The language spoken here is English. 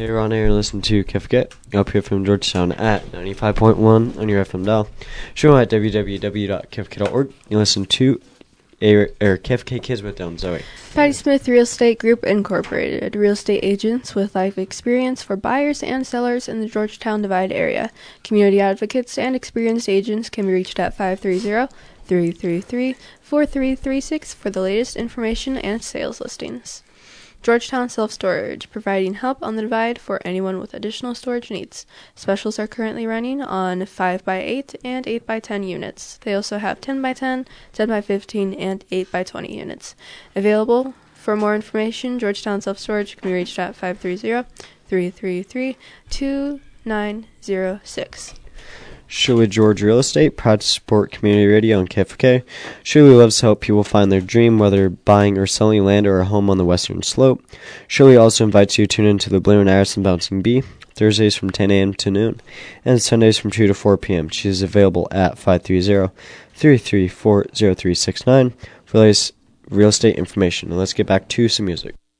Hey, Ron here. Listen to KFK up here from Georgetown at 95.1 on your FM dial. Show at www.kfk.org. You listen to KFK Kids with Zoe. Patty Smith Real Estate Group Incorporated. Real estate agents with life experience for buyers and sellers in the Georgetown Divide area. Community advocates and experienced agents can be reached at 530-333-4336 for the latest information and sales listings. Georgetown Self-Storage, providing help on the Divide for anyone with additional storage needs. Specials are currently running on 5x8 and 8x10 units. They also have 10x10, 10x15, and 8x20 units. Available. For more information, Georgetown Self-Storage can be reached at 530-333-2906. Shirley George Real Estate, proud to support community radio on KFK. Shirley loves to help people find their dream, whether buying or selling land or a home on the western slope. Shirley also invites you to tune into the Blue and Addison Bouncing Bee, Thursdays from 10 a.m. to noon, and Sundays from 2 to 4 p.m. She is available at 530-334-0369 for latest real estate information. Now let's get back to some music.